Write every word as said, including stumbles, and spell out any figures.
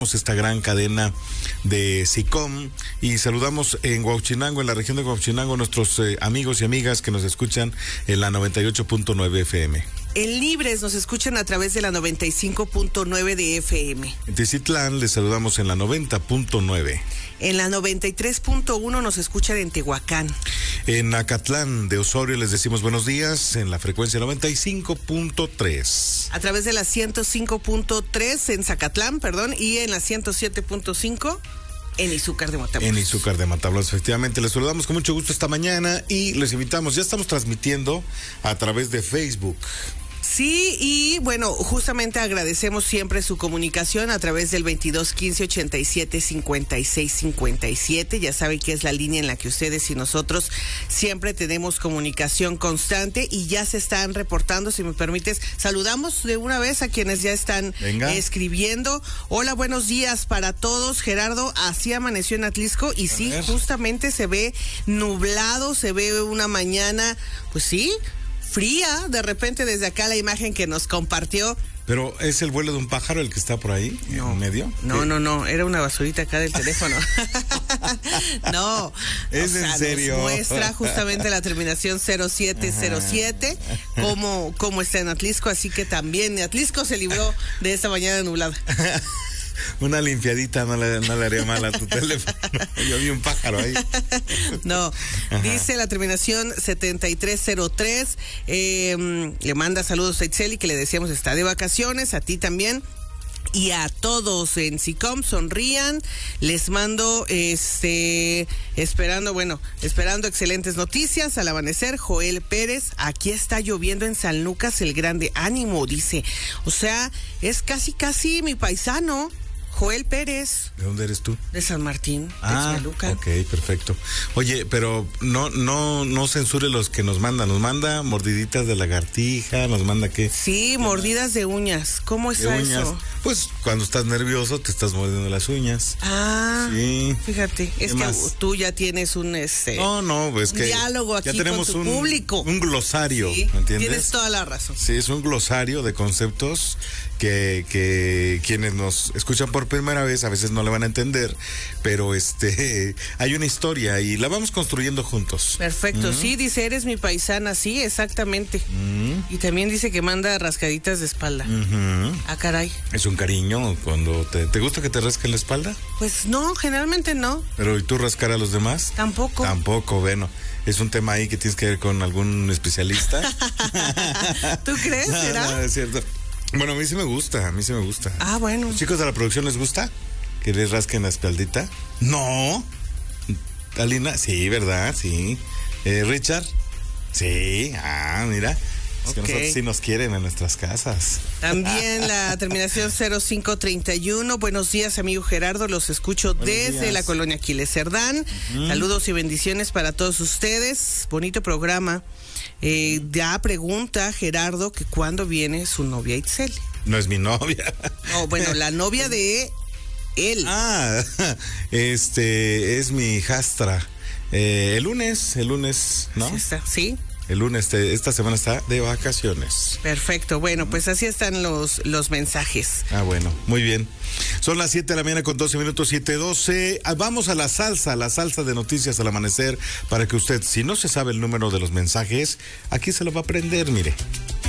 esta gran cadena de SICOM y saludamos en Huauchinango, en la región de Huauchinango, nuestros eh, amigos y amigas que nos escuchan en la noventa y ocho punto nueve F M. En Libres nos escuchan a través de la noventa y cinco punto nueve de F M. En Tizitlán les saludamos en la noventa punto nueve. En la noventa y tres punto uno nos escuchan en Tehuacán. En Acatlán de Osorio les decimos buenos días en la frecuencia noventa y cinco punto tres. A través de la ciento cinco punto tres en Zacatlán, perdón, y en la ciento siete punto cinco en Izúcar de Matamoros. En Izúcar de Matamoros, efectivamente. Les saludamos con mucho gusto esta mañana y les invitamos, ya estamos transmitiendo a través de Facebook. Sí, y bueno, justamente agradecemos siempre su comunicación a través del veintidós quince ochenta y siete cincuenta y seis cincuenta y siete. Ya saben que es la línea en la que ustedes y nosotros siempre tenemos comunicación constante y ya se están reportando. Si me permites, saludamos de una vez a quienes ya están Venga. escribiendo. Hola, buenos días para todos. Gerardo, así amaneció en Atlisco y sí, justamente se ve nublado, se ve una mañana, pues sí, fría, de repente desde acá la imagen que nos compartió. Pero ¿es el vuelo de un pájaro el que está por ahí, no, en medio? No, ¿Qué? no, no, era una basurita acá del teléfono. No, ¿Es o sea, en serio? Nos muestra justamente la terminación cero siete cero siete, cómo, cómo está en Atlisco, así que también Atlisco se libró de esta mañana nublada. Una limpiadita no le, no le haría mal a tu teléfono. Yo vi un pájaro ahí. No, ajá. Dice la terminación setenta y tres cero tres. Eh, le manda saludos a Itzeli, que le decíamos está de vacaciones, a ti también. Y a todos en SICOM, sonrían. Les mando, este, esperando, bueno, esperando excelentes noticias. Al amanecer, Joel Pérez, aquí está lloviendo en San Lucas el Grande. Ánimo, dice. O sea, es casi, casi mi paisano. Joel Pérez. ¿De dónde eres tú? De San Martín, de ah, Xmelucan. Ok, perfecto. Oye, pero no, no, no censure los que nos mandan. Nos manda mordiditas de lagartija, nos manda qué. Sí, mordidas de uñas. ¿Cómo está de uñas. eso? Pues cuando estás nervioso te estás mordiendo las uñas. Ah, sí. Fíjate, es que más? Tú ya tienes un este. No, no, es que diálogo aquí ya tenemos con tu un público. Un glosario, sí, ¿entiendes? Tienes toda la razón. Sí, es un glosario de conceptos que, que quienes nos escuchan por primera vez a veces no le van a entender, pero este hay una historia y la vamos construyendo juntos. Perfecto, uh-huh. Sí, dice, eres mi paisana, sí, exactamente. Uh-huh. Y también dice que manda rascaditas de espalda. Uh-huh. Ah, caray. Es un cariño cuando te... ¿Te gusta que te rasquen la espalda? Pues no, generalmente no. ¿Pero y tú rascar a los demás? Tampoco. Tampoco, bueno. Es un tema ahí que tienes que ver con algún especialista. ¿Tú crees, no, será? No, es cierto. Bueno, a mí sí me gusta, a mí sí me gusta. Ah, bueno. ¿Los chicos de la producción les gusta que les rasquen la espaldita? No. Alina, sí, ¿verdad? Sí. Eh, Richard, sí. Ah, mira. Es okay. Que nosotros sí nos quieren en nuestras casas. También la terminación cero cinco treinta y uno. Buenos días, amigo Gerardo. Los escucho Buenos desde días. La colonia Aquiles Cerdán. Uh-huh. Saludos y bendiciones para todos ustedes. Bonito programa. Eh, ya pregunta Gerardo que cuándo viene su novia Itzeli. No es mi novia. No, bueno, la novia de él. Ah, este es mi hijastra. Eh, el lunes, el lunes, ¿no? Sí, está, sí. El lunes, de, esta semana está de vacaciones. Perfecto, bueno, pues así están los, los mensajes. Ah, bueno, muy bien. Son las siete de la mañana con doce minutos, siete doce. Vamos a la salsa, la salsa de noticias al amanecer, para que usted, si no se sabe el número de los mensajes, aquí se lo va a aprender, mire.